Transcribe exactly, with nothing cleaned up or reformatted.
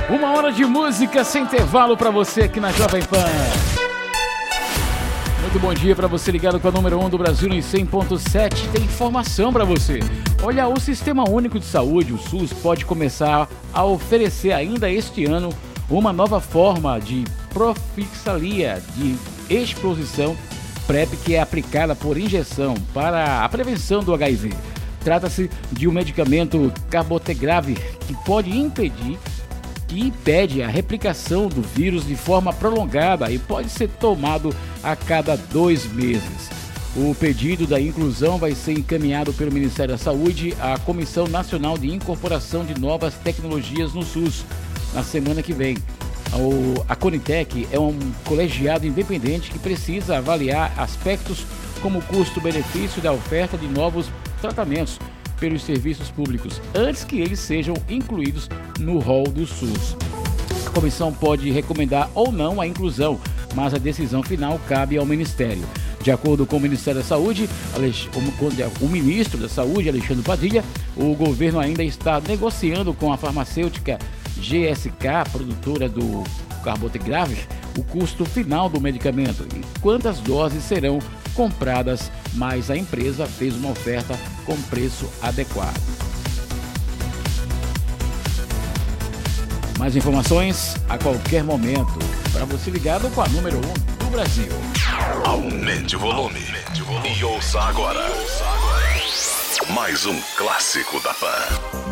Uma hora de música sem intervalo para você aqui na Jovem Pan. Muito bom dia para você ligado com a número um do Brasil em cem ponto sete. Tem informação para você. Olha, o Sistema Único de Saúde, o SUS, pode começar a oferecer ainda este ano uma nova forma de profilaxia de exposição PrEP que é aplicada por injeção para a prevenção do H I V. Trata-se de um medicamento cabotegravir que pode impedir que impede a replicação do vírus de forma prolongada e pode ser tomado a cada dois meses. O pedido da inclusão vai ser encaminhado pelo Ministério da Saúde à Comissão Nacional de Incorporação de Novas Tecnologias no SUS na semana que vem. A Conitec é um colegiado independente que precisa avaliar aspectos como o custo-benefício da oferta de novos tratamentos pelos serviços públicos, antes que eles sejam incluídos no rol do SUS. A comissão pode recomendar ou não a inclusão, mas a decisão final cabe ao Ministério. De acordo com o Ministério da Saúde, o ministro da Saúde, Alexandre Padilha, o governo ainda está negociando com a farmacêutica G S K, produtora do cabotegravir, o custo final do medicamento e quantas doses serão compradas, mas a empresa fez uma oferta com preço adequado. Mais informações a qualquer momento, para você ligado com a número um do Brasil. Aumente o volume, Aumente o volume. E ouça agora. ouça agora mais um clássico da Pan.